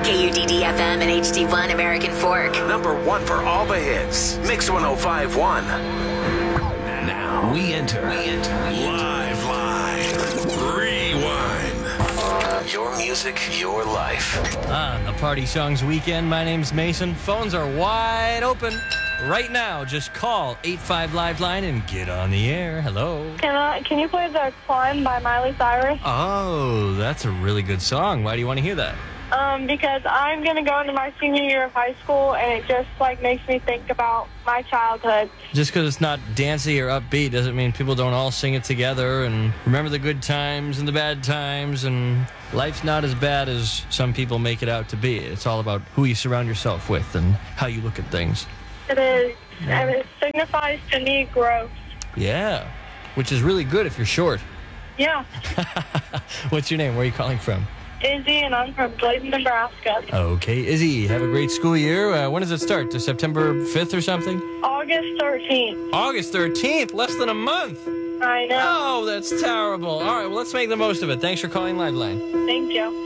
KUDD-FM and HD1 American Fork. Number one for all the hits. Mix 105.1. Now we enter Live Rewind. Your music, your life. On the Party Songs Weekend, my name's Mason. Phones are wide open. Right now, just call 85-LIVE-LINE and get on the air. Hello. Can you play the Climb by Miley Cyrus? Oh, that's a really good song. Why do you want to hear that? Because I'm going to go into my senior year of high school, and it just, makes me think about my childhood. Just because it's not dancey or upbeat doesn't mean people don't all sing it together and remember the good times and the bad times, and life's not as bad as some people make it out to be. It's all about who you surround yourself with and how you look at things. It is, and it signifies to me growth. Yeah, which is really good if you're short. Yeah. What's your name? Where are you calling from? Izzy, and I'm from Bladen, Nebraska. Okay, Izzy, have a great school year. When does it start? To September 5th or something? August 13th. August 13th? Less than a month. I know. Oh, that's terrible. All right, well, let's make the most of it. Thanks for calling Liveline. Thank you.